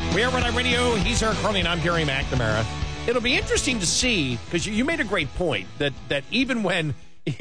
We are Red Eye Radio. He's Eric Carly, and I'm Gary McNamara. It'll be interesting to see, because you made a great point, that even when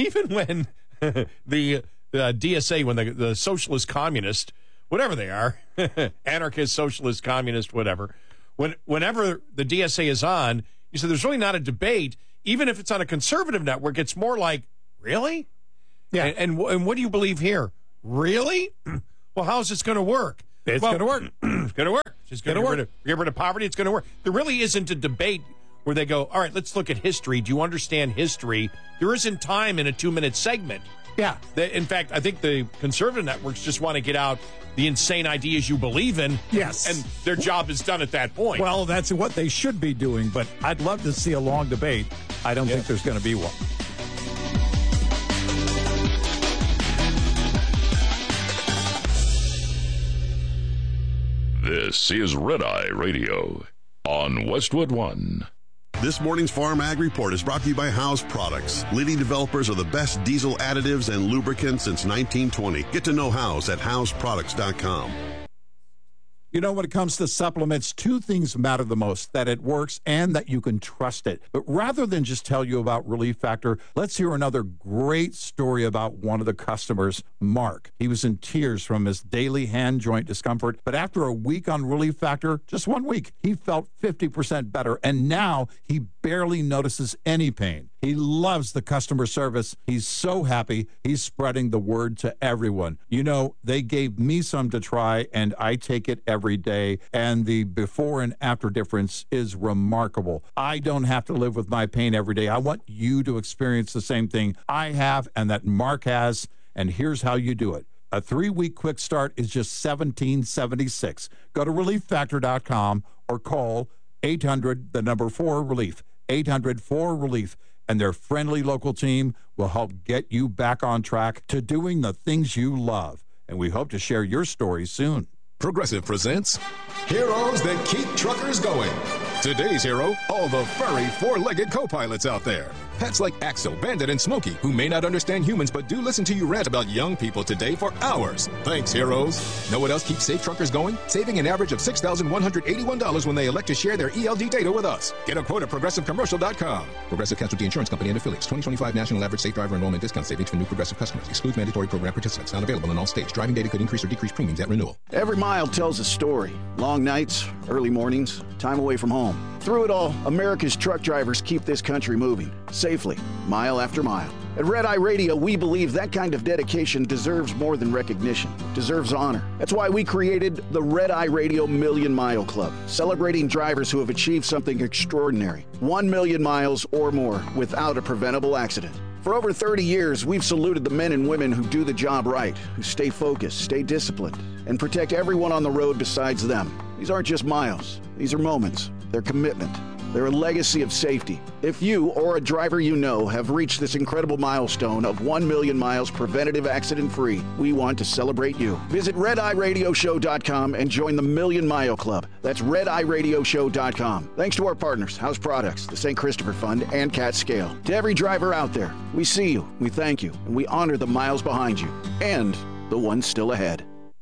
the DSA, when the socialist communist, whatever they are, anarchist, socialist, communist, whatever, whenever the DSA is on, you said there's really not a debate. Even if it's on a conservative network, it's more like, really? Yeah. And what do you believe here? Really? Well, how's this going to work? It's going to work. It's going to work. It's going to work. Get rid of poverty. It's going to work. There really isn't a debate where they go, all right, let's look at history. Do you understand history? There isn't time in a 2-minute segment. Yeah. In fact, I think the conservative networks just want to get out the insane ideas you believe in. Yes. And their job is done at that point. Well, that's what they should be doing, but I'd love to see a long debate. I don't think there's going to be one. This is Red Eye Radio on Westwood One. This morning's Farm Ag Report is brought to you by House Products, leading developers of the best diesel additives and lubricants since 1920. Get to know House at houseproducts.com. You know, when it comes to supplements, 2 things matter the most, that it works and that you can trust it. But rather than just tell you about Relief Factor, let's hear another great story about one of the customers, Mark. He was in tears from his daily hand joint discomfort, but after a week on Relief Factor, just 1 week, he felt 50% better, and now he barely notices any pain. He loves the customer service. He's so happy. He's spreading the word to everyone. You know, they gave me some to try, and I take it every day, and the before and after difference is remarkable. I don't have to live with my pain every day. I want you to experience the same thing I have and that Mark has, and here's how you do it. A 3-week quick start is just $17.76. Go to ReliefFactor.com or call 800-4-RELIEF, 800-4-RELIEF, and their friendly local team will help get you back on track to doing the things you love. And we hope to share your stories soon. Progressive presents Heroes That Keep Truckers Going. Today's hero, all the furry 4-legged co-pilots out there. Pets like Axel, Bandit, and Smokey, who may not understand humans but do listen to you rant about young people today for hours. Thanks, heroes. Know what else keeps safe truckers going? Saving an average of $6,181 when they elect to share their ELD data with us. Get a quote at ProgressiveCommercial.com. Progressive Casualty Insurance Company and Affiliates. 2025 National Average Safe Driver Enrollment Discount Savings for new Progressive customers. Excludes mandatory program participants. Not available in all states. Driving data could increase or decrease premiums at renewal. Every mile tells a story. Long nights, early mornings, time away from home. Through it all, America's truck drivers keep this country moving, safely, mile after mile. At Red Eye Radio, we believe that kind of dedication deserves more than recognition, deserves honor. That's why we created the Red Eye Radio Million Mile Club, celebrating drivers who have achieved something extraordinary, 1 million miles or more without a preventable accident. For over 30 years, we've saluted the men and women who do the job right, who stay focused, stay disciplined, and protect everyone on the road besides them. These aren't just miles. These are moments. They're commitment. They're a legacy of safety. If you or a driver you know have reached this incredible milestone of 1 million miles preventative accident-free, we want to celebrate you. Visit RedEyeRadioShow.com and join the Million Mile Club. That's RedEyeRadioShow.com. Thanks to our partners, House Products, the St. Christopher Fund, and Cat Scale. To every driver out there, we see you, we thank you, and we honor the miles behind you and the ones still ahead.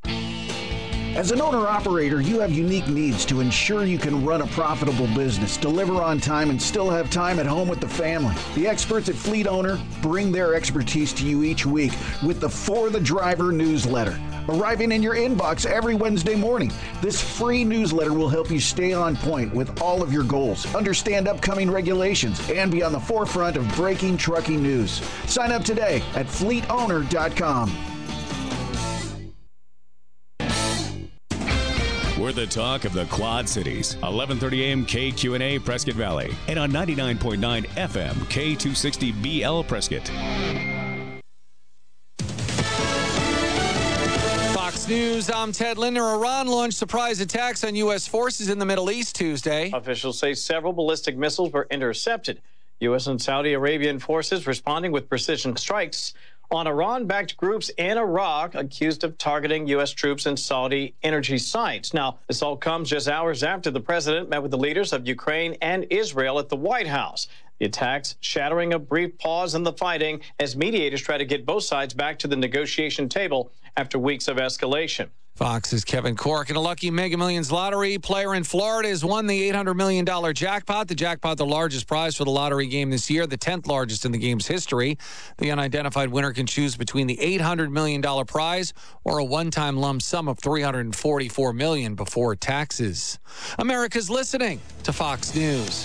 As an owner-operator, you have unique needs to ensure you can run a profitable business, deliver on time, and still have time at home with the family. The experts at Fleet Owner bring their expertise to you each week with the For the Driver newsletter, arriving in your inbox every Wednesday morning. This free newsletter will help you stay on point with all of your goals, understand upcoming regulations, and be on the forefront of breaking trucking news. Sign up today at fleetowner.com. We're the talk of the Quad Cities. 1130 AM KQNA Prescott Valley. And on 99.9 FM K260BL Prescott. Fox News, I'm Ted Linder. Iran launched surprise attacks on U.S. forces in the Middle East Tuesday. Officials say several ballistic missiles were intercepted. U.S. and Saudi Arabian forces responding with precision strikes on Iran-backed groups in Iraq accused of targeting U.S. troops and Saudi energy sites. Now, this all comes just hours after the president met with the leaders of Ukraine and Israel at the White House. The attacks shattering a brief pause in the fighting as mediators try to get both sides back to the negotiation table after weeks of escalation. Fox's Kevin Cork. And a lucky Mega Millions lottery player in Florida has won the $800 million jackpot. The jackpot, the largest prize for the lottery game this year, the 10th largest in the game's history. The unidentified winner can choose between the $800 million prize or a one-time lump sum of $344 million before taxes. America's listening to Fox News.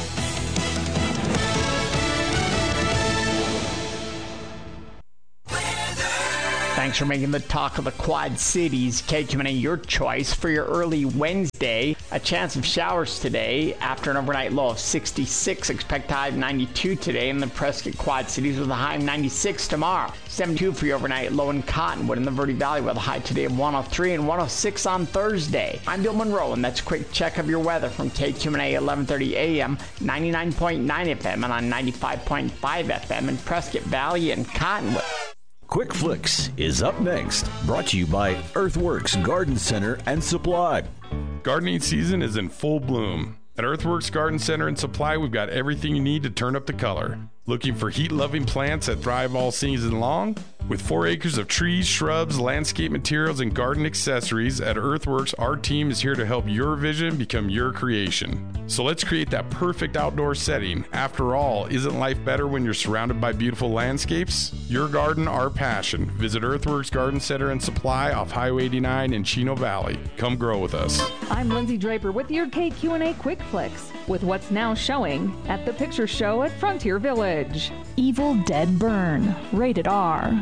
Thanks for making the talk of the Quad Cities. KQNA, your choice for your early Wednesday. A chance of showers today after an overnight low of 66. Expect high of 92 today in the Prescott Quad Cities with a high of 96 tomorrow. 72 for your overnight low in Cottonwood in the Verde Valley with a high today of 103 and 106 on Thursday. I'm Bill Monroe, and that's a quick check of your weather from KQNA 1130 AM, 99.9 FM, and on 95.5 FM in Prescott Valley and Cottonwood. Quick Flicks is up next, brought to you by Earthworks Garden Center and Supply. Gardening season is in full bloom. At Earthworks Garden Center and Supply, we've got everything you need to turn up the color. Looking for heat-loving plants that thrive all season long? With 4 acres of trees, shrubs, landscape materials, and garden accessories, at Earthworks, our team is here to help your vision become your creation. So let's create that perfect outdoor setting. After all, isn't life better when you're surrounded by beautiful landscapes? Your garden, our passion. Visit Earthworks Garden Center and Supply off Highway 89 in Chino Valley. Come grow with us. I'm Lindsay Draper with your KQNA Quick Flicks, with what's now showing at the Picture Show at Frontier Village. Evil Dead Burn, rated R.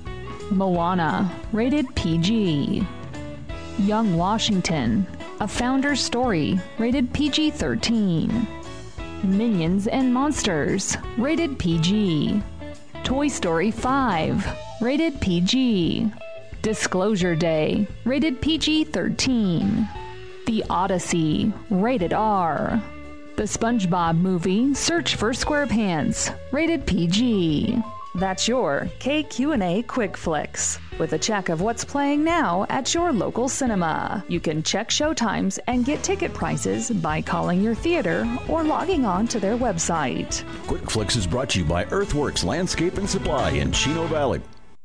Moana, rated PG. Young Washington, A Founder's Story, rated PG-13. Minions and Monsters, rated PG. Toy Story 5, rated PG. Disclosure Day, rated PG-13. The Odyssey, rated R. The SpongeBob Movie, Search for SquarePants, rated PG. That's your KQNA Quick Flicks, with a check of what's playing now at your local cinema. You can check showtimes and get ticket prices by calling your theater or logging on to their website. Quick Flicks is brought to you by Earthworks Landscape and Supply in Chino Valley.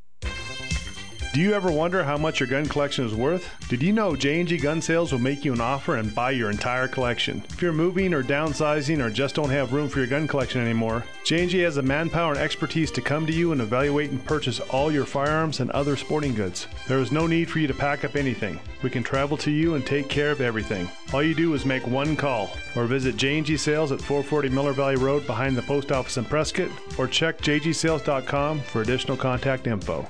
Do you ever wonder how much your gun collection is worth? Did you know J&G Gun Sales will make you an offer and buy your entire collection? If you're moving or downsizing or just don't have room for your gun collection anymore, J&G has the manpower and expertise to come to you and evaluate and purchase all your firearms and other sporting goods. There is no need for you to pack up anything. We can travel to you and take care of everything. All you do is make one call or visit J&G Sales at 440 Miller Valley Road behind the post office in Prescott, or check jgsales.com for additional contact info.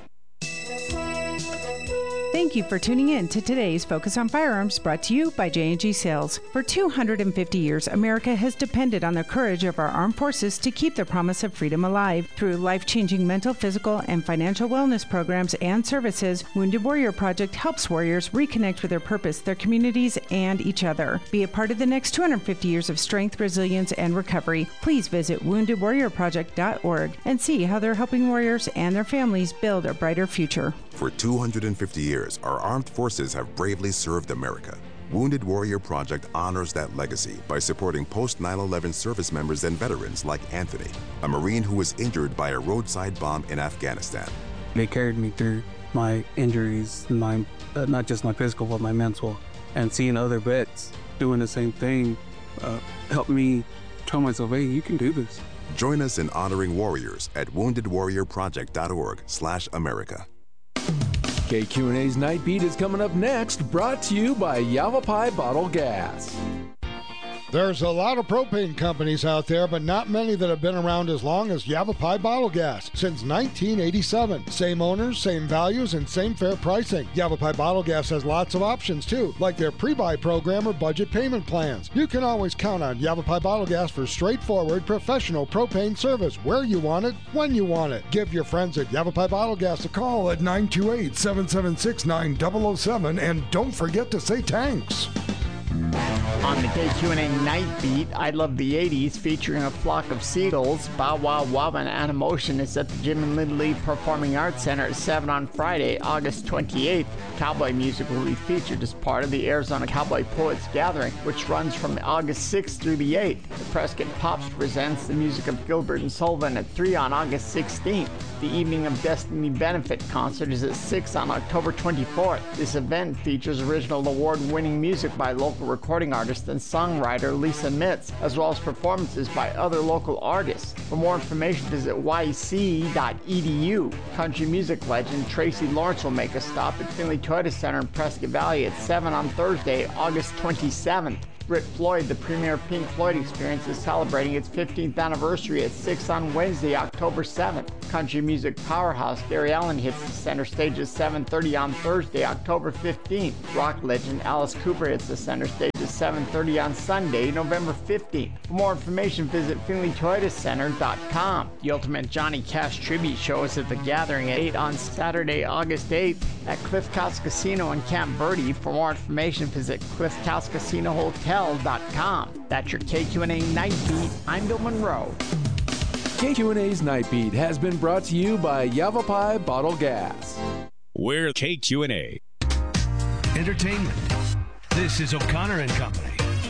Thank you for tuning in to today's Focus on Firearms, brought to you by J&G Sales. For 250 years, America has depended on the courage of our armed forces to keep the promise of freedom alive. Through life-changing mental, physical, and financial wellness programs and services, Wounded Warrior Project helps warriors reconnect with their purpose, their communities, and each other. Be a part of the next 250 years of strength, resilience, and recovery. Please visit woundedwarriorproject.org and see how they're helping warriors and their families build a brighter future. For 250 years, our armed forces have bravely served America. Wounded Warrior Project honors that legacy by supporting post-9/11 service members and veterans like Anthony, a Marine who was injured by a roadside bomb in Afghanistan. They carried me through my injuries, not just my physical, but my mental. And seeing other vets doing the same thing helped me tell myself, hey, you can do this. Join us in honoring warriors at woundedwarriorproject.org/America. KQNA's Night Beat is coming up next, brought to you by Yavapai Bottle Gas. There's a lot of propane companies out there, but not many that have been around as long as Yavapai Bottle Gas since 1987. Same owners, same values, and same fair pricing. Yavapai Bottle Gas has lots of options too, like their pre-buy program or budget payment plans. You can always count on Yavapai Bottle Gas for straightforward, professional propane service where you want it, when you want it. Give your friends at Yavapai Bottle Gas a call at 928-776-9007, and don't forget to say thanks. On the KQNA Night Beat, I Love the 80s, featuring a flock of seagulls, Bow Wow Wow and Animotion is at the Jim and Lynn Lee Performing Arts Center at 7 on Friday, August 28th. Cowboy music will be featured as part of the Arizona Cowboy Poets Gathering, which runs from August 6th through the 8th. The Prescott Pops presents the music of Gilbert and Sullivan at 3 on August 16th. The Evening of Destiny benefit concert is at 6 on October 24th. This event features original award-winning music by local recording artist and songwriter Lisa Mitz, as well as performances by other local artists. For more information, visit yc.edu. Country music legend Tracy Lawrence will make a stop at Finley Toyota Center in Prescott Valley at 7 on Thursday, August 27th. Brit Floyd, the premier Pink Floyd experience, is celebrating its 15th anniversary at 6 on Wednesday, October 7th. Country music powerhouse Gary Allan hits the center stage at 7:30 on Thursday, October 15th. Rock legend Alice Cooper hits the center stage at 7:30 on Sunday, November 15th. For more information, visit FinleyToyotaCenter.com. The Ultimate Johnny Cash Tribute Show is at the Gathering at 8 on Saturday, August 8th at Cliff House Casino in Camp Verde. For more information, visit CliffHouseCasinoHotel.com. That's your KQNA Night Beat. I'm Bill Monroe. KQNA's Night Beat has been brought to you by Yavapai Bottle Gas. We're KQNA. Entertainment. This is O'Connor and Company.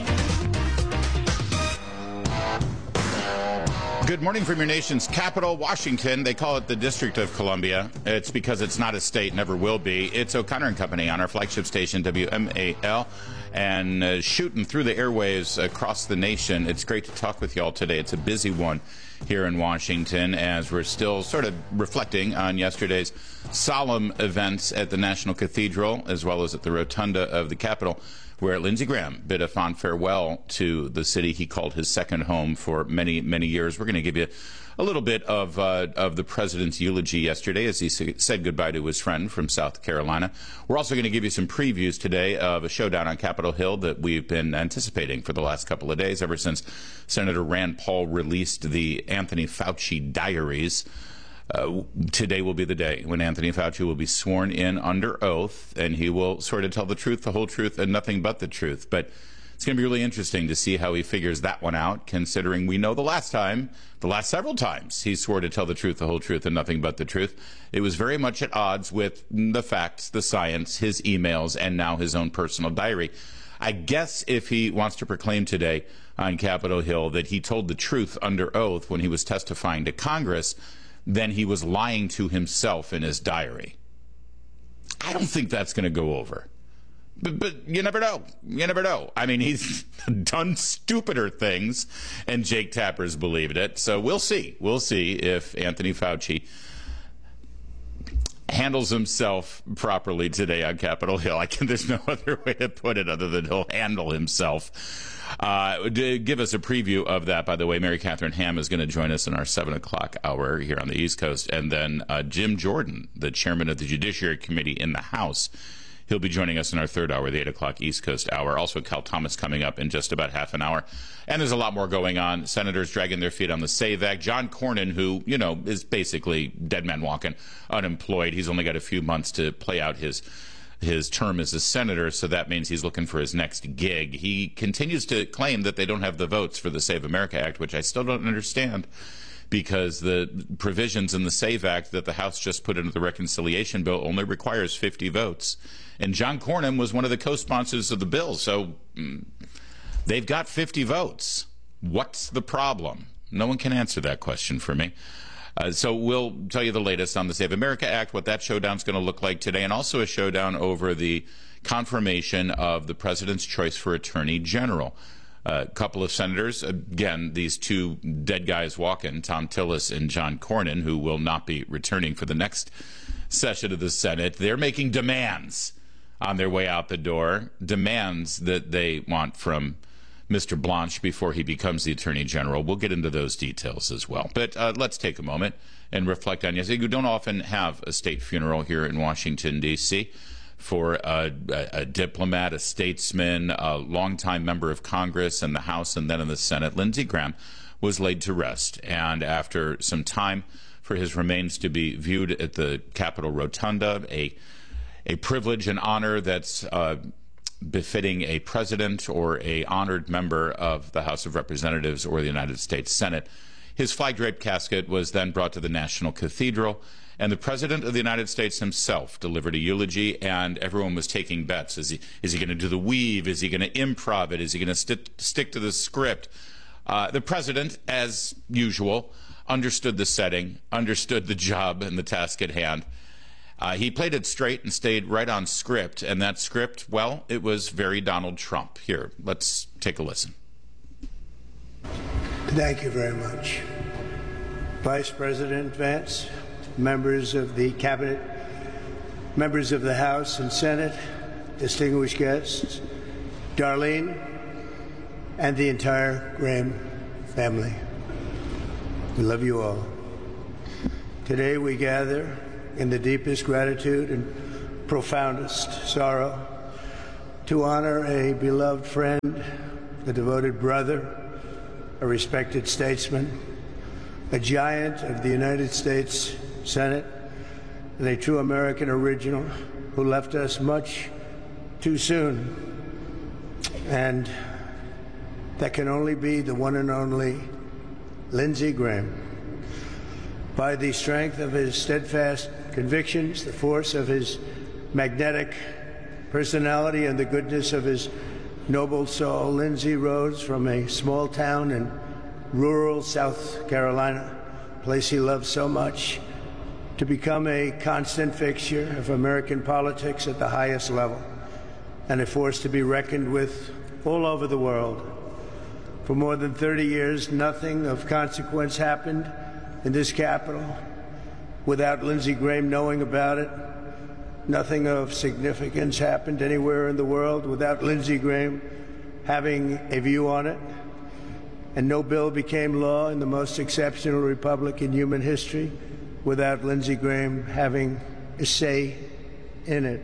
Good morning from your nation's capital, Washington. They call it the District of Columbia. It's because it's not a state, never will be. It's O'Connor and Company on our flagship station, WMAL, and shooting through the airwaves across the nation. It's great to talk with you all today. It's a busy one here in Washington as we're still sort of reflecting on yesterday's solemn events at the National Cathedral as well as at the Rotunda of the Capitol, where Lindsey Graham bid a fond farewell to the city he called his second home for many, many years. We're going to give you a little bit of the president's eulogy yesterday as he said goodbye to his friend from South Carolina. We're also going to give you some previews today of a showdown on Capitol Hill that we've been anticipating for the last couple of days, ever since Senator Rand Paul released the Anthony Fauci diaries. Today will be the day when Anthony Fauci will be sworn in under oath, and he will sort of tell the truth, the whole truth, and nothing but the truth. But it's going to be really interesting to see how he figures that one out, considering we know the last several times he swore to tell the truth, the whole truth, and nothing but the truth, it was very much at odds with the facts, the science, his emails, and now his own personal diary. I guess if he wants to proclaim today on Capitol Hill that he told the truth under oath when he was testifying to Congress, then he was lying to himself in his diary. I don't think that's going to go over. But you never know. You never know. I mean, he's done stupider things, and Jake Tapper's believed it. So we'll see. We'll see if Anthony Fauci handles himself properly today on Capitol Hill. There's no other way to put it other than he'll handle himself. To give us a preview of that, by the way, Mary Catherine Ham is going to join us in our 7 o'clock hour here on the East Coast. And then Jim Jordan, the chairman of the Judiciary Committee in the House, he'll be joining us in our 3rd hour, the 8 o'clock East Coast hour. Also, Cal Thomas coming up in just about half an hour. And there's a lot more going on. Senators dragging their feet on the SAVE Act. John Cornyn, who, is basically dead man walking, unemployed. He's only got a few months to play out his term as a senator, so that means he's looking for his next gig. He continues to claim that they don't have the votes for the Save America Act, which I still don't understand, because the provisions in the SAVE Act that the House just put into the reconciliation bill only requires 50 votes. And John Cornyn was one of the co-sponsors of the bill, so they've got 50 votes. What's the problem? No one can answer that question for me. So we'll tell you the latest on the Save America Act, what that showdown's going to look like today, and also a showdown over the confirmation of the president's choice for attorney general. A couple of senators, again, these two dead guys walking, Tom Tillis and John Cornyn, who will not be returning for the next session of the Senate, they're making demands on their way out the door, demands that they want from Mr. Blanche before he becomes the Attorney General. We'll get into those details as well. But let's take a moment and reflect on yesterday. You don't often have a state funeral here in Washington, D.C. for a diplomat, a statesman, a longtime member of Congress and the House and then in the Senate. Lindsey Graham was laid to rest. And after some time for his remains to be viewed at the Capitol Rotunda, a privilege and honor that's befitting a president or a honored member of the House of Representatives or the United States Senate. His flag-draped casket was then brought to the National Cathedral, and the President of the United States himself delivered a eulogy, and everyone was taking bets. Is he going to do the weave? Is he going to improv it? Is he going to stick to the script? The President, as usual, understood the setting, understood the job and the task at hand. He played it straight and stayed right on script, and that script, well, it was very Donald Trump. Here, let's take a listen. Thank you very much. Vice President Vance, members of the Cabinet, members of the House and Senate, distinguished guests, Darlene, and the entire Graham family. We love you all. Today we gather in the deepest gratitude and profoundest sorrow to honor a beloved friend, a devoted brother, a respected statesman, a giant of the United States Senate, and a true American original who left us much too soon. And that can only be the one and only Lindsey Graham. By the strength of his steadfast convictions, the force of his magnetic personality, and the goodness of his noble soul, Lindsey rose from a small town in rural South Carolina, a place he loved so much, to become a constant fixture of American politics at the highest level, and a force to be reckoned with all over the world. For more than 30 years, nothing of consequence happened in this Capitol without Lindsey Graham knowing about it. Nothing of significance happened anywhere in the world without Lindsey Graham having a view on it. And no bill became law in the most exceptional republic in human history without Lindsey Graham having a say in it.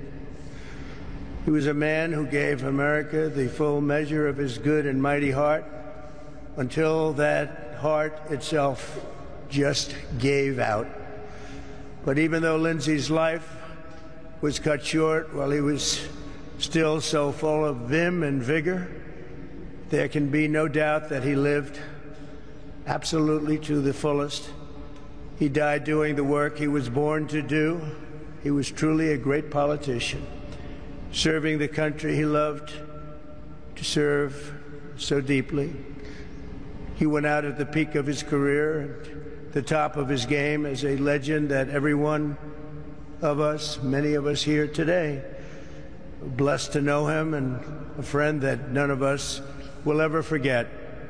He was a man who gave America the full measure of his good and mighty heart until that heart itself just gave out. But even though Lindsey's life was cut short while he was still so full of vim and vigor, there can be no doubt that he lived absolutely to the fullest. He died doing the work he was born to do. He was truly a great politician, serving the country he loved to serve so deeply. He went out at the peak of his career, at the top of his game, as a legend that every one of us, many of us here today, are blessed to know him, and a friend that none of us will ever forget.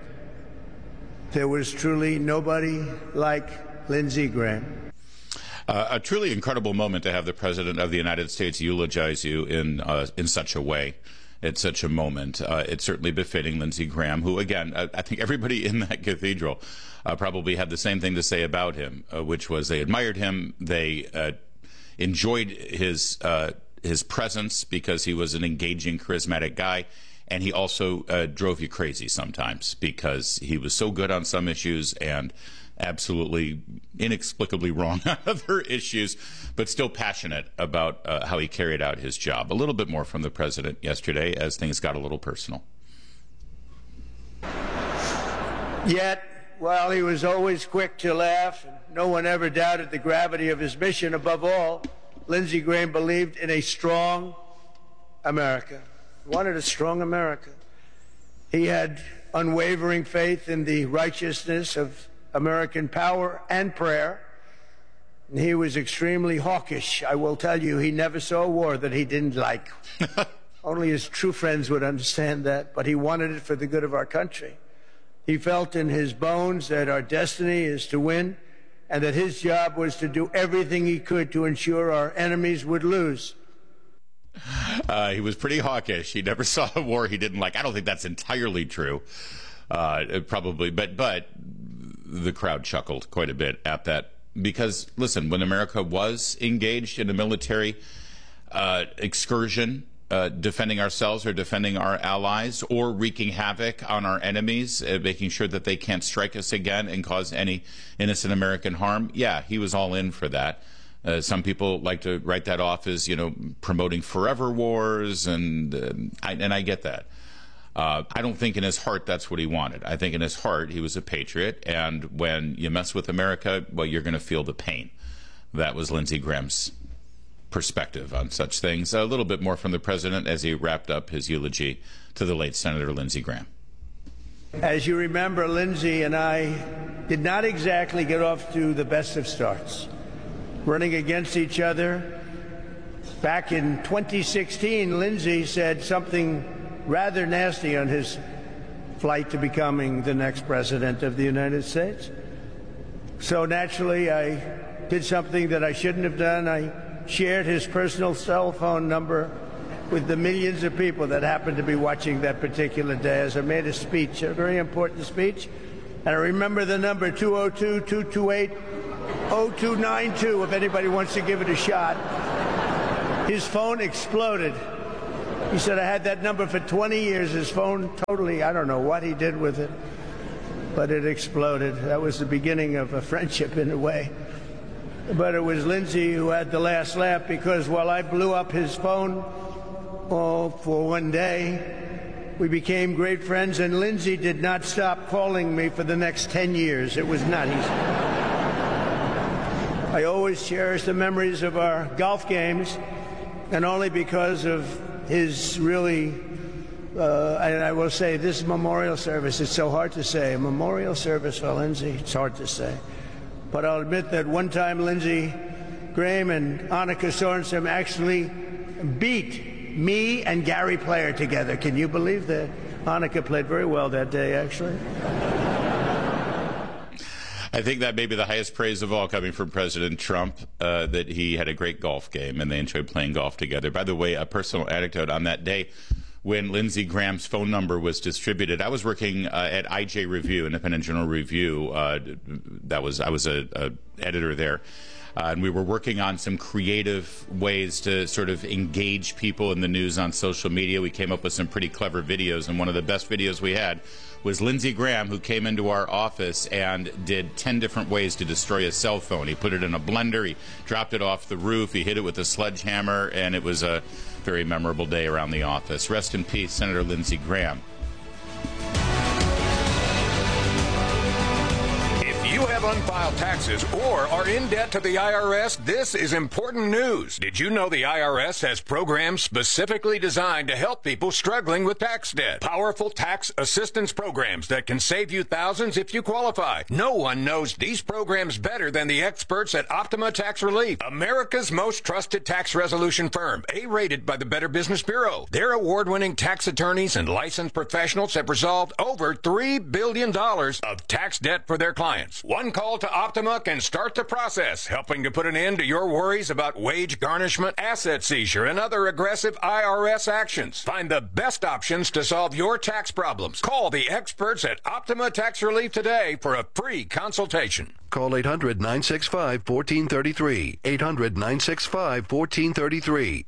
There was truly nobody like Lindsey Graham. A truly incredible moment to have the President of the United States eulogize you in such a way. At such a moment. It's certainly befitting Lindsey Graham, who, again, I think everybody in that cathedral probably had the same thing to say about him, which was they admired him, they enjoyed his presence because he was an engaging, charismatic guy, and he also drove you crazy sometimes because he was so good on some issues and absolutely inexplicably wrong on other issues, but still passionate about how he carried out his job. A little bit more from the president yesterday as things got a little personal. Yet, while he was always quick to laugh, and no one ever doubted the gravity of his mission, above all, Lindsey Graham believed in a strong America. He wanted a strong America. He had unwavering faith in the righteousness of American power and prayer. And he was extremely hawkish. I will tell you, he never saw a war that he didn't like. Only his true friends would understand that, but he wanted it for the good of our country. He felt in his bones that our destiny is to win, and that his job was to do everything he could to ensure our enemies would lose. He was pretty hawkish. He never saw a war he didn't like. I don't think that's entirely true, probably, but the crowd chuckled quite a bit at that because, listen, when America was engaged in a military excursion, defending ourselves or defending our allies or wreaking havoc on our enemies, making sure that they can't strike us again and cause any innocent American harm, yeah, he was all in for that. Some people like to write that off as, promoting forever wars, and I get that. I don't think in his heart that's what he wanted. I think in his heart he was a patriot, and when you mess with America, well, you're going to feel the pain. That was Lindsey Graham's perspective on such things. A little bit more from the president as he wrapped up his eulogy to the late Senator Lindsey Graham. As you remember, Lindsey and I did not exactly get off to the best of starts. Running against each other. Back in 2016, Lindsey said something rather nasty on his flight to becoming the next president of the United States. So naturally, I did something that I shouldn't have done. I shared his personal cell phone number with the millions of people that happened to be watching that particular day as I made a speech, a very important speech. And I remember the number 202-228-0292 if anybody wants to give it a shot. His phone exploded. He said, I had that number for 20 years. His phone totally, I don't know what he did with it, but it exploded. That was the beginning of a friendship in a way. But it was Lindsey who had the last laugh, because while I blew up his phone for one day, we became great friends, and Lindsey did not stop calling me for the next 10 years. It was not easy. I always cherish the memories of our golf games, and only because of his really, and I will say, this memorial service, it's so hard to say, a memorial service for Lindsey, it's hard to say. But I'll admit that one time Lindsey Graham and Annika Sorensen actually beat me and Gary Player together. Can you believe that? Annika played very well that day, actually. I think that may be the highest praise of all coming from President Trump, that he had a great golf game and they enjoyed playing golf together. By the way, a personal anecdote on that day when Lindsey Graham's phone number was distributed. I was working at IJ Review, Independent Journal Review. I was a editor there. And we were working on some creative ways to sort of engage people in the news on social media. We came up with some pretty clever videos, and one of the best videos we had was Lindsey Graham, who came into our office and did 10 different ways to destroy a cell phone. He put it in a blender, he dropped it off the roof, he hit it with a sledgehammer, and it was a very memorable day around the office. Rest in peace, Senator Lindsey Graham. You have unfiled taxes or are in debt to the IRS, this is important news. Did you know the IRS has programs specifically designed to help people struggling with tax debt? Powerful tax assistance programs that can save you thousands if you qualify. No one knows these programs better than the experts at Optima Tax Relief, America's most trusted tax resolution firm, A-rated by the Better Business Bureau. Their award-winning tax attorneys and licensed professionals have resolved over $3 billion of tax debt for their clients. One call to Optima can start the process, helping to put an end to your worries about wage garnishment, asset seizure, and other aggressive IRS actions. Find the best options to solve your tax problems. Call the experts at Optima Tax Relief today for a free consultation. Call 800-965-1433. 800-965-1433.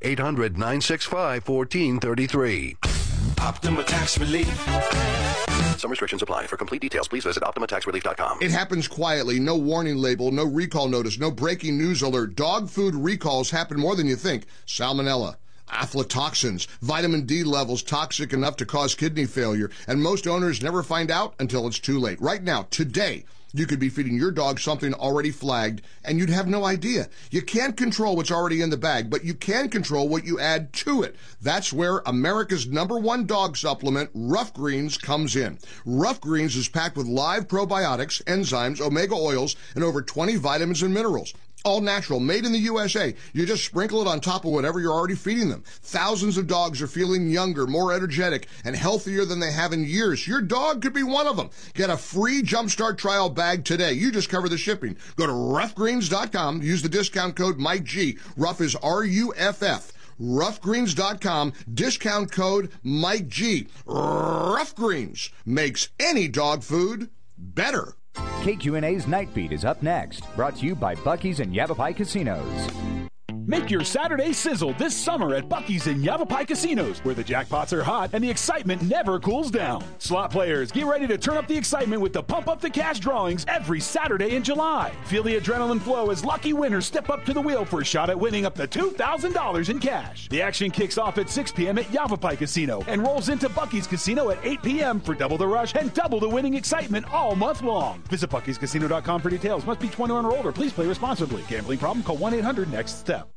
800-965-1433. Optima Tax Relief. Some restrictions apply. For complete details, please visit OptimaTaxRelief.com. It happens quietly. No warning label, no recall notice, no breaking news alert. Dog food recalls happen more than you think. Salmonella, aflatoxins, vitamin D levels toxic enough to cause kidney failure. And most owners never find out until it's too late. Right now, today, you could be feeding your dog something already flagged, and you'd have no idea. You can't control what's already in the bag, but you can control what you add to it. That's where America's #1 dog supplement, Rough Greens, comes in. Rough Greens is packed with live probiotics, enzymes, omega oils, and over 20 vitamins and minerals. All natural, made in the USA. You just sprinkle it on top of whatever you're already feeding them. Thousands of dogs are feeling younger, more energetic, and healthier than they have in years. Your dog could be one of them. Get a free Jumpstart trial bag today. You just cover the shipping. Go to roughgreens.com. Use the discount code MikeG. Rough is RUFF. Roughgreens.com. Discount code MikeG. Rough Greens makes any dog food better. KQNA's Night Beat is up next, brought to you by Buc-ee's and Yavapai Casinos. Make your Saturday sizzle this summer at Buc-ee's and Yavapai Casinos, where the jackpots are hot and the excitement never cools down. Slot players, get ready to turn up the excitement with the Pump Up the Cash drawings every Saturday in July. Feel the adrenaline flow as lucky winners step up to the wheel for a shot at winning up to $2,000 in cash. The action kicks off at 6 p.m. at Yavapai Casino and rolls into Buc-ee's Casino at 8 p.m. for double the rush and double the winning excitement all month long. Visit Buc-ee'sCasino.com for details. Must be 21 or older. Please play responsibly. Gambling problem? Call 1-800-NEXT-STEP.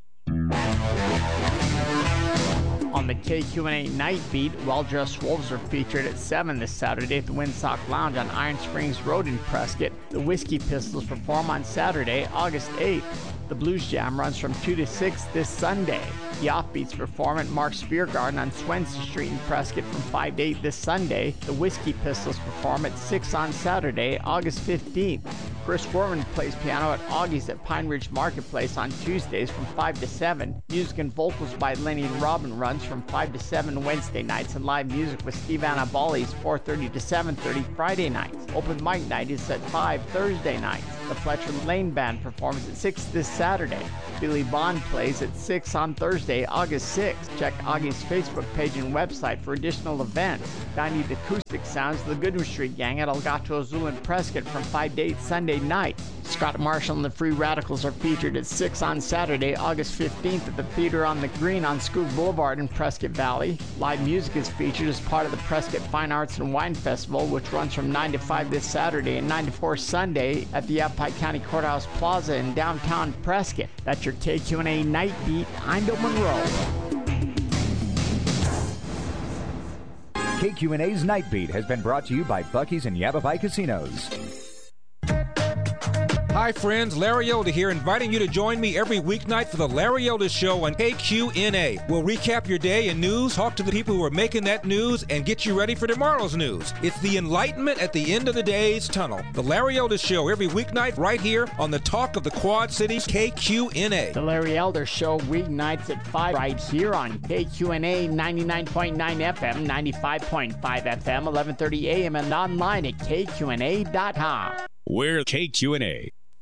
On the KQNA Night Beat, Well-Dressed Wolves are featured at 7 this Saturday at the Windsock Lounge on Iron Springs Road in Prescott. The Whiskey Pistols perform on Saturday, August 8th. The Blues Jam runs from 2 to 6 this Sunday. The Offbeats perform at Mark's Beer Garden on Swenson Street in Prescott from 5 to 8 this Sunday. The Whiskey Pistols perform at 6 on Saturday, August 15th. Chris Gorman plays piano at Augie's at Pine Ridge Marketplace on Tuesdays from 5 to 7. Music and vocals by Lenny and Robin runs from 5 to 7 Wednesday nights, and live music with Steve Anaboli's 4:30 to 7:30 Friday nights. Open mic night is at 5 Thursday nights. The Fletcher Lane Band performs at 6 this Saturday. Billy Bond plays at 6 on Thursday, August 6th. Check Augie's Facebook page and website for additional events. 90 Acoustic Sounds, the Goodwin Street Gang at Elgato Azul in Prescott from 5 to 8 Sunday night. Scott Marshall and the Free Radicals are featured at 6 on Saturday, August 15th at the Theater on the Green on Scoop Boulevard in Prescott Valley. Live music is featured as part of the Prescott Fine Arts and Wine Festival, which runs from 9 to 5 this Saturday and 9 to 4 Sunday at the Yavapai County Courthouse Plaza in downtown Prescott. That's your KQNA Night Beat. I'm Bill Monroe. KQNA's Night Beat has been brought to you by Buc-ee's and Yavapai Casinos. Hi friends, Larry Elder here, inviting you to join me every weeknight for the Larry Elder Show on KQNA. We'll recap your day in news, talk to the people who are making that news, and get you ready for tomorrow's news. It's the enlightenment at the end of the day's tunnel. The Larry Elder Show every weeknight right here on the Talk of the Quad Cities, KQNA. The Larry Elder Show weeknights at 5 right here on KQNA 99.9 FM, 95.5 FM, 1130 AM, and online at KQNA.com. We're KQNA.